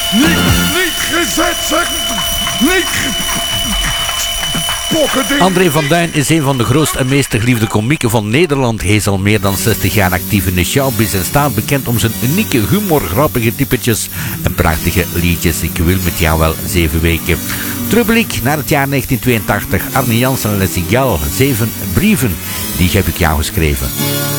Niet gezet, zeg. Niet André van Duin is een van de grootste en meest geliefde komieken van Nederland. Hij is al meer dan 60 jaar actief in de showbiz en staat bekend om zijn unieke humor, grappige typetjes en prachtige liedjes. Ik wil met jou wel 7 weken. Terugblik naar het jaar 1982. Arne Jansen en Leslie Gal. 7 brieven, die heb ik jou geschreven.